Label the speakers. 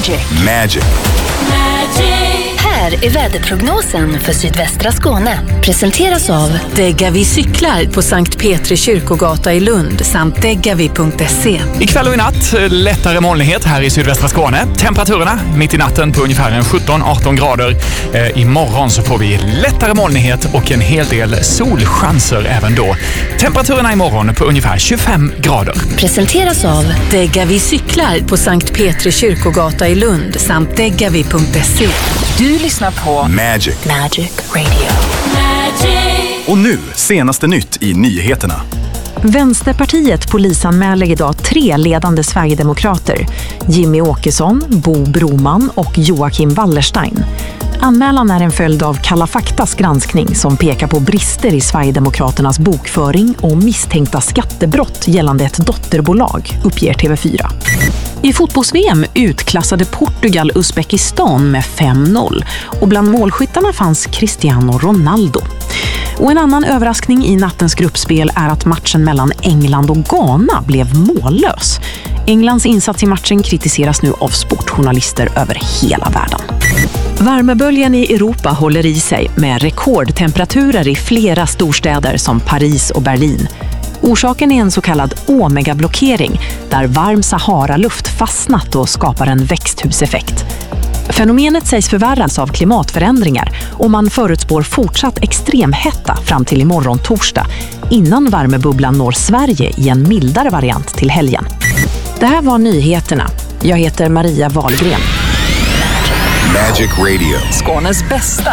Speaker 1: Magic.
Speaker 2: Här är väderprognosen för sydvästra Skåne. Presenteras av
Speaker 3: Degavi cyklar på Sankt Petri kyrkogata i Lund samt degavi.se.
Speaker 4: Ikväll och i natt lättare molnighet här i sydvästra Skåne. Temperaturerna mitt i natten på ungefär 17-18 grader. Imorgon så får vi lättare molnighet och en hel del solchanser även då. Temperaturerna imorgon på ungefär 25 grader.
Speaker 2: Presenteras av
Speaker 3: Degavi cyklar på Sankt Petri kyrkogata i Lund samt degavi.se.
Speaker 2: Du lyssnar på
Speaker 1: Magic
Speaker 2: Radio.
Speaker 1: Och nu, senaste nytt i nyheterna.
Speaker 5: Vänsterpartiet polisanmäler idag 3 ledande Sverigedemokrater. Jimmy Åkesson, Bo Broman och Joakim Wallerstein. Anmälan är en följd av Kalla faktas granskning som pekar på brister i Sverigedemokraternas bokföring och misstänkta skattebrott gällande ett dotterbolag, uppger TV4. I fotbolls-VM utklassade Portugal Uzbekistan med 5-0 och bland målskyttarna fanns Cristiano Ronaldo. Och en annan överraskning i nattens gruppspel är att matchen mellan England och Ghana blev mållös. Englands insats i matchen kritiseras nu av sportjournalister över hela världen. Värmeböljan i Europa håller i sig med rekordtemperaturer i flera storstäder som Paris och Berlin. Orsaken är en så kallad omegablockering där varm Sahara-luft fastnat och skapar en växthuseffekt. Fenomenet sägs förvärras av klimatförändringar och man förutspår fortsatt extremhetta fram till imorgon torsdag innan värmebubblan når Sverige i en mildare variant till helgen. Det här var nyheterna. Jag heter Maria Wahlgren.
Speaker 1: Magic Radio.
Speaker 2: Skånes bästa